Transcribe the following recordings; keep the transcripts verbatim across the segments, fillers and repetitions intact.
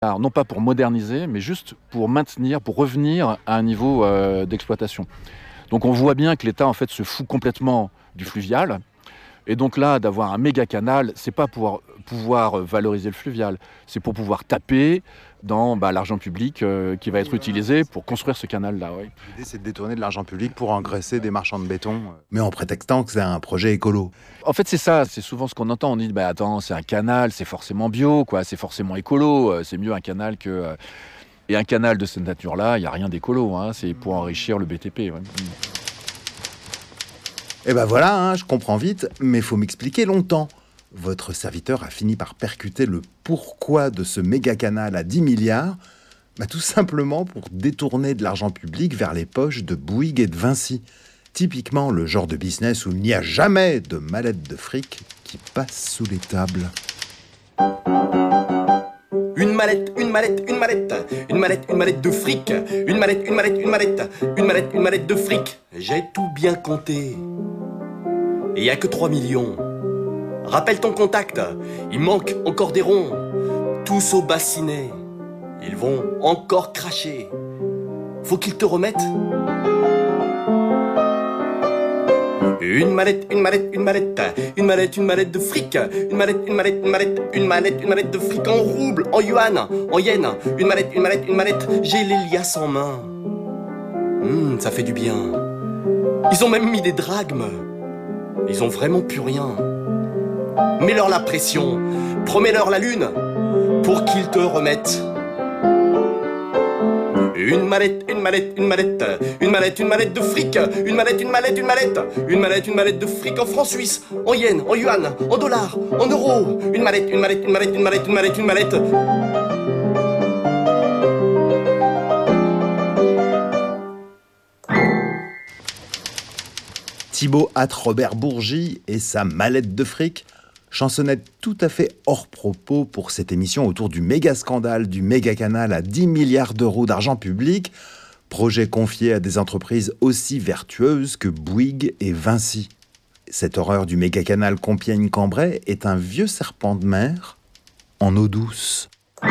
Alors, non pas pour moderniser, mais juste pour maintenir, pour revenir à un niveau euh, d'exploitation. Donc on voit bien que l'État en fait se fout complètement du fluvial. Et donc là, d'avoir un méga canal, c'est pas pour pouvoir valoriser le fluvial, c'est pour pouvoir taper dans bah, l'argent public euh, qui va être utilisé pour construire ce canal-là. Oui. L'idée, c'est de détourner de l'argent public pour engraisser des marchands de béton, mais en prétextant que c'est un projet écolo. En fait, c'est ça, c'est souvent ce qu'on entend. On dit, bah, attends, c'est un canal, c'est forcément bio, quoi, c'est forcément écolo, euh, c'est mieux un canal que... Euh... Et un canal de cette nature-là, il n'y a rien d'écolo, hein, c'est pour enrichir le B T P. Ouais. Et ben voilà, hein, je comprends vite, mais faut m'expliquer longtemps. Votre serviteur a fini par percuter le pourquoi de ce méga canal à dix milliards, bah tout simplement pour détourner de l'argent public vers les poches de Bouygues et de Vinci. Typiquement le genre de business où il n'y a jamais de mallette de fric qui passe sous les tables. Une mallette, une mallette, une mallette, une mallette, une mallette de fric, une mallette, une mallette, une mallette, une mallette, une mallette de fric. J'ai tout bien compté. Et y a que trois millions. Rappelle ton contact, il manque encore des ronds. Tous au bassinet, ils vont encore cracher. Faut qu'ils te remettent. Une mallette, une mallette, une mallette, une mallette, une mallette de fric, une mallette, une mallette, une mallette, une mallette, une mallette de fric en rouble, en yuan, en yen, une mallette, une mallette, une mallette, j'ai les liasses en main. Hum, ça fait du bien. Ils ont même mis des drachmes. Ils ont vraiment plus rien. Mets-leur la pression, promets-leur la lune, pour qu'ils te remettent. Une mallette, une mallette, une mallette, une mallette, une mallette de fric, une mallette, une mallette, une mallette, une mallette, une mallette de fric en francs suisses, en yens, en yuan, en dollars, en euros, une mallette, une mallette, une mallette, une mallette, une mallette, une mallette. Thibaut hâte Robert Bourgi et sa mallette de fric. Chansonnette tout à fait hors propos pour cette émission autour du méga scandale du méga canal à dix milliards d'euros d'argent public, projet confié à des entreprises aussi vertueuses que Bouygues et Vinci. Cette horreur du méga canal Compiègne-Cambrai est un vieux serpent de mer en eau douce.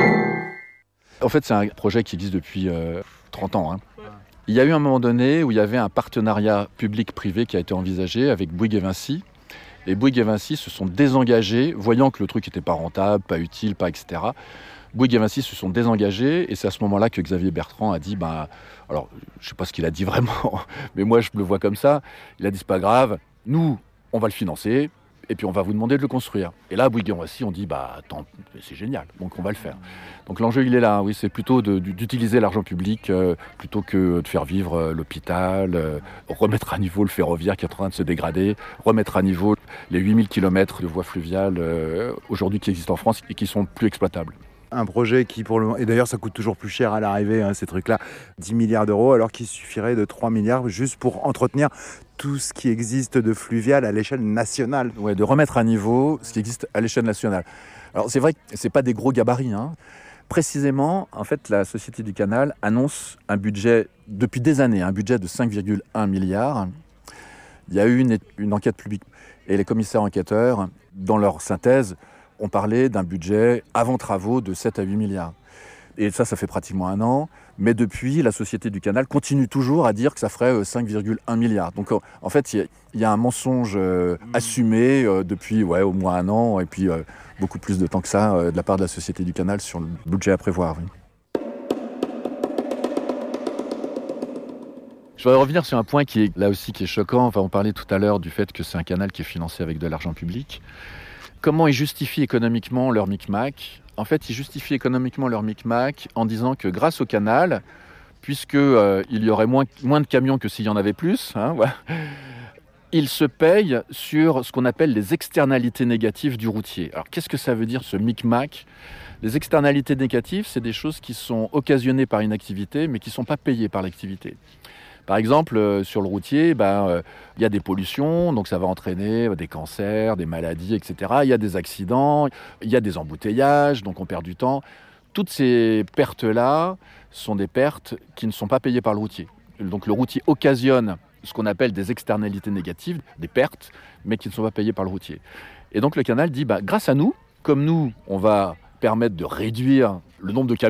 En fait, c'est un projet qui existe depuis euh, trente ans. Hein. Il y a eu un moment donné où il y avait un partenariat public-privé qui a été envisagé avec Bouygues et Vinci. Et Bouygues et Vinci se sont désengagés, voyant que le truc n'était pas rentable, pas utile, pas et cetera. Bouygues et Vinci se sont désengagés, et c'est à ce moment-là que Xavier Bertrand a dit, bah, alors je ne sais pas ce qu'il a dit vraiment, mais moi je le vois comme ça, il a dit c'est pas grave, nous on va le financer, et puis on va vous demander de le construire. Et là, Bouygues et Vinci ont dit, bah attends, c'est génial, donc on va le faire. Donc l'enjeu il est là, oui, c'est plutôt de, d'utiliser l'argent public euh, plutôt que de faire vivre euh, l'hôpital, euh, remettre à niveau le ferroviaire qui est en train de se dégrader, remettre à niveau les huit mille kilomètres de voies fluviales euh, aujourd'hui qui existent en France et qui sont plus exploitables. Un projet qui, pour le moment, et d'ailleurs ça coûte toujours plus cher à l'arrivée, hein, ces trucs-là, dix milliards d'euros, alors qu'il suffirait de trois milliards juste pour entretenir tout ce qui existe de fluvial à l'échelle nationale. Ouais, de remettre à niveau ce qui existe à l'échelle nationale. Alors c'est vrai que c'est pas des gros gabarits, hein. Précisément, en fait, la Société du Canal annonce un budget, depuis des années, un budget de cinq virgule un milliards. Il y a eu une, une enquête publique et les commissaires enquêteurs, dans leur synthèse, ont parlé d'un budget avant travaux de sept à huit milliards. Et ça, ça fait pratiquement un an. Mais depuis, la Société du Canal continue toujours à dire que ça ferait cinq virgule un milliards. Donc en fait, il y, y a un mensonge euh, assumé euh, depuis ouais, au moins un an, et puis euh, beaucoup plus de temps que ça euh, de la part de la Société du Canal sur le budget à prévoir. Oui. Je voudrais revenir sur un point qui est là aussi qui est choquant. Enfin, on parlait tout à l'heure du fait que c'est un canal qui est financé avec de l'argent public. Comment ils justifient économiquement leur micmac ? En fait, ils justifient économiquement leur micmac en disant que grâce au canal, puisqu'il euh, y aurait moins, moins de camions que s'il y en avait plus, hein, voilà, ils se payent sur ce qu'on appelle les externalités négatives du routier. Alors, qu'est-ce que ça veut dire, ce micmac ? Les externalités négatives, c'est des choses qui sont occasionnées par une activité, mais qui ne sont pas payées par l'activité. Par exemple, euh, sur le routier, ben, euh, y a des pollutions, donc ça va entraîner euh, des cancers, des maladies, et cetera. Il y a des accidents, il y a des embouteillages, donc on perd du temps. Toutes ces pertes-là sont des pertes qui ne sont pas payées par le routier. Donc le routier occasionne ce qu'on appelle des externalités négatives, des pertes, mais qui ne sont pas payées par le routier. Et donc le canal dit, bah, grâce à nous, comme nous, on va permettre de réduire le nombre de camions